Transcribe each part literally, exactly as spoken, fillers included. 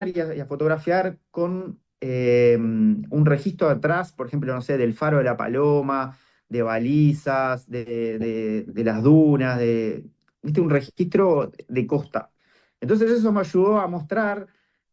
y a, y a fotografiar con eh, un registro atrás, por ejemplo, no sé, del faro de la Paloma, de balizas, de, de- de las dunas, de, ¿viste? Un registro de costa. Entonces eso me ayudó a mostrar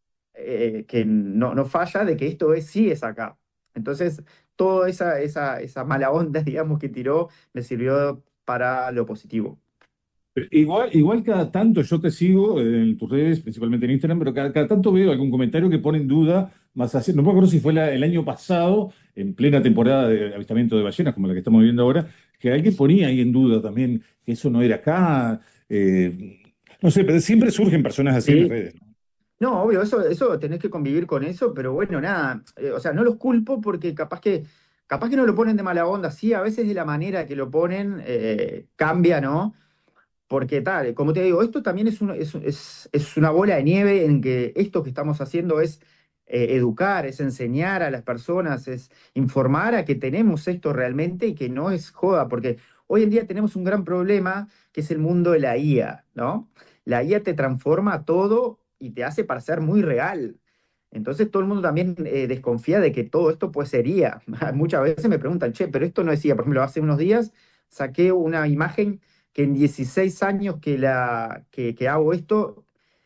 eh, que no, no falla, de que esto es, sí es acá. Entonces, toda esa, esa, esa mala onda, digamos, que tiró, me sirvió para lo positivo. Igual, igual cada tanto yo te sigo en tus redes, principalmente en Instagram, pero cada, cada tanto veo algún comentario que pone en duda, más así, no me acuerdo si fue la- el año pasado, en plena temporada de avistamiento de ballenas, como la que estamos viviendo ahora, que alguien ponía ahí en duda también que eso no era acá. eh, no sé, pero siempre surgen personas así en las Sí. redes, ¿no? No, obvio, eso, eso tenés que convivir con eso, pero bueno, nada, eh, o sea, no los culpo porque capaz que, capaz que no lo ponen de mala onda, sí, a veces de la manera que lo ponen eh, cambia, ¿no? Porque tal, como te digo, esto también es, un- es, es, es una bola de nieve en que esto que estamos haciendo es eh, educar, es enseñar a las personas, es informar a que tenemos esto realmente y que no es joda, porque hoy en día tenemos un gran problema que es el mundo de la I A, ¿no? La I A te transforma todo y te hace parecer muy real. Entonces todo el mundo también eh, desconfía de que todo esto puede ser I A. Muchas veces me preguntan, che, pero esto no es I A. Por ejemplo, hace unos días saqué una imagen que en dieciséis años que, la, que, que hago esto,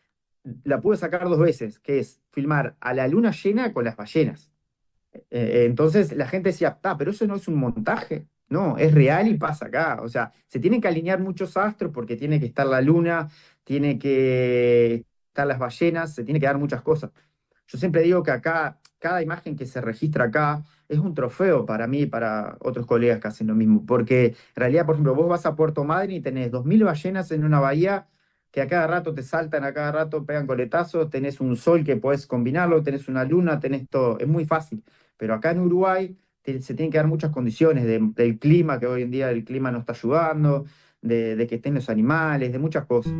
la pude sacar dos veces, que es filmar a la luna llena con las ballenas. Eh, entonces la gente decía, ah, pero eso no es un montaje. No, es real y pasa acá. O sea, se tienen que alinear muchos astros porque tiene que estar la luna, tiene que estar las ballenas, se tiene que dar muchas cosas. Yo siempre digo que acá, cada imagen que se registra acá es un trofeo para mí y para otros colegas que hacen lo mismo. Porque en realidad, por ejemplo, vos vas a Puerto Madryn y tenés dos mil ballenas en una bahía que a cada rato te saltan, a cada rato pegan coletazos, tenés un sol que podés combinarlo, tenés una luna, tenés todo. Es muy fácil. Pero acá en Uruguay te- se tienen que dar muchas condiciones de- del clima, que hoy en día el clima no está ayudando, de, de que estén los animales, de muchas cosas.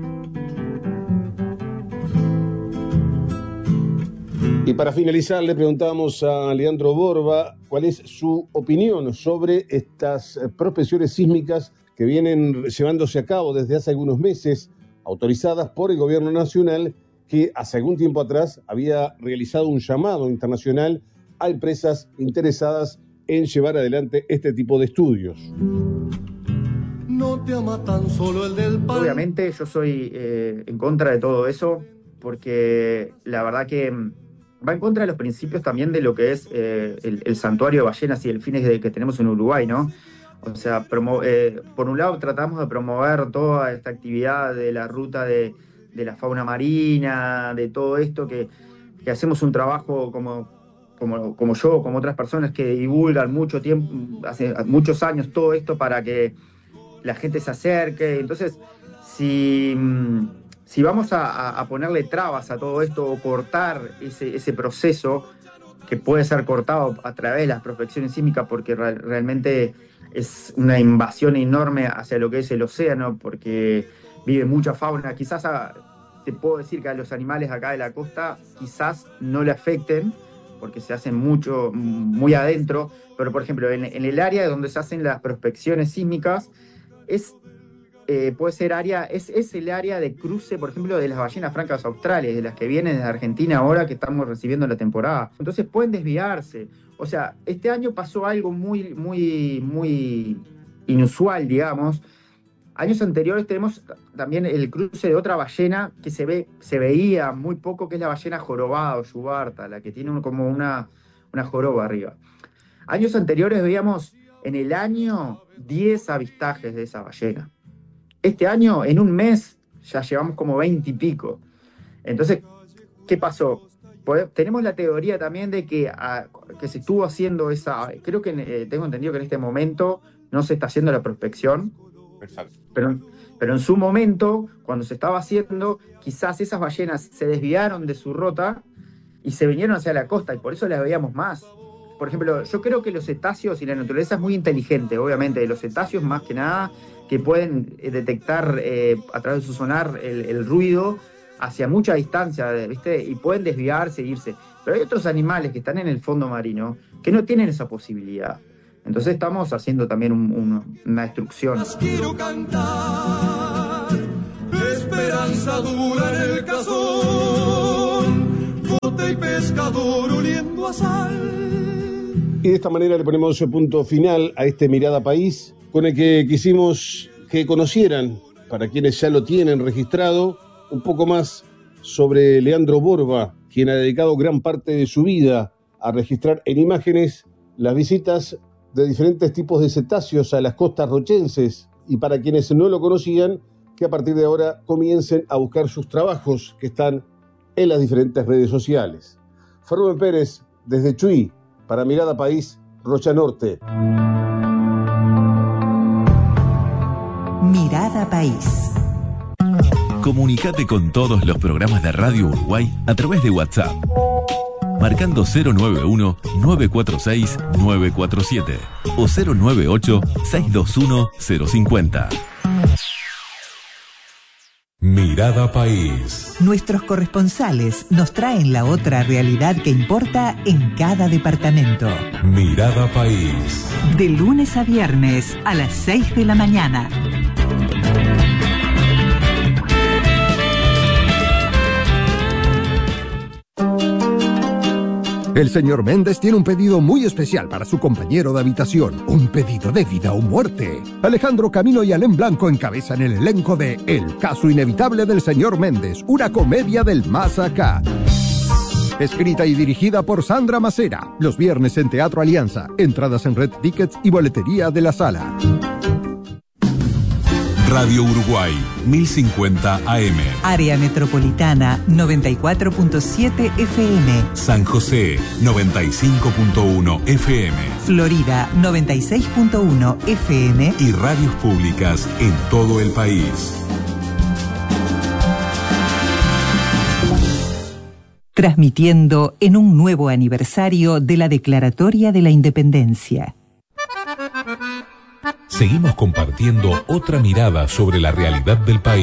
Y para finalizar, le preguntamos a Leandro Borba cuál es su opinión sobre estas eh, prospecciones sísmicas que vienen llevándose a cabo desde hace algunos meses, autorizadas por el gobierno nacional, que hace algún tiempo atrás había realizado un llamado internacional a empresas interesadas en llevar adelante este tipo de estudios. No te ama tan solo el del pan. Obviamente yo soy eh, en contra de todo eso, porque la verdad que mm, va en contra de los principios también de lo que es eh, el, el santuario de ballenas y delfines de- que tenemos en Uruguay, ¿no? O sea, promo- eh, por un lado tratamos de promover toda esta actividad de la ruta de, de la fauna marina, de todo esto, que, que hacemos un trabajo como, como, como yo, como otras personas que divulgan mucho tiempo, hace muchos años todo esto para que la gente se acerque. Entonces, si, mm, si vamos a, a- a ponerle trabas a todo esto o cortar ese, ese proceso que puede ser cortado a través de las prospecciones sísmicas porque re- realmente es una invasión enorme hacia lo que es el océano porque vive mucha fauna. Quizás a- te puedo decir que a los animales acá de la costa quizás no le afecten porque se hacen mucho, muy adentro, pero por ejemplo en, en el área donde se hacen las prospecciones sísmicas, es, eh, puede ser área, es, es el área de cruce, por ejemplo, de las ballenas francas australes, de las que vienen desde Argentina ahora que estamos recibiendo la temporada. Entonces pueden desviarse. O sea, este año pasó algo muy, muy, muy inusual, digamos. Años anteriores tenemos también el cruce de otra ballena que se ve, se veía muy poco, que es la ballena jorobada o yubarta, la que tiene un- como una, una joroba arriba. Años anteriores veíamos en el año diez avistajes de esa ballena. Este año, en un mes, ya llevamos como veinte y pico. Entonces, ¿qué pasó? Pode- Tenemos la teoría también de que, ah, que se estuvo haciendo esa, creo que eh, tengo entendido que en este momento no se está haciendo la prospección, Exacto. pero, pero en su momento, cuando se estaba haciendo, quizás esas ballenas se desviaron de su ruta y se vinieron hacia la costa y por eso las veíamos más. Por ejemplo, yo creo que los cetáceos y la naturaleza es muy inteligente, obviamente, los cetáceos más que nada que pueden eh, detectar eh, a través de su sonar el, el ruido hacia mucha distancia, ¿viste? Y pueden desviarse e irse. Pero hay otros animales que están en el fondo marino que no tienen esa posibilidad. Entonces estamos haciendo también un- un- una destrucción. Quiero cantar, esperanza dura en el cazón. hay pescador oliendo a sal. Y de esta manera le ponemos punto final a este Mirada País, con el que quisimos que conocieran, para quienes ya lo tienen registrado, un poco más sobre Leandro Borba, quien ha dedicado gran parte de su vida a registrar en imágenes las visitas de diferentes tipos de cetáceos a las costas rochenses, y para quienes no lo conocían, que a partir de ahora comiencen a buscar sus trabajos que están en las diferentes redes sociales. Ferruen Pérez, desde Chuy, para Mirada País, Rocha Norte. Mirada País. Comunicate con todos los programas de Radio Uruguay a través de WhatsApp, marcando cero nueve uno, nueve cuatro seis, nueve cuatro siete o cero nueve ocho, seis dos uno, cero cinco cero. Mirada País. Nuestros corresponsales nos traen la otra realidad que importa en cada departamento. Mirada País. De lunes a viernes a las seis de la mañana. El señor Méndez tiene un pedido muy especial para su compañero de habitación. Un pedido de vida o muerte. Alejandro Camino y Alén Blanco encabezan el elenco de El caso inevitable del señor Méndez, una comedia del más acá. Escrita y dirigida por Sandra Macera. Los viernes en Teatro Alianza. Entradas en Red Tickets y boletería de la sala. Radio Uruguay, mil cincuenta A M. Área Metropolitana, noventa y cuatro punto siete F M. San José, noventa y cinco punto uno F M. Florida, noventa y seis punto uno F M. Y radios públicas en todo el país. Transmitiendo en un nuevo aniversario de la Declaratoria de la Independencia. Seguimos compartiendo otra mirada sobre la realidad del país.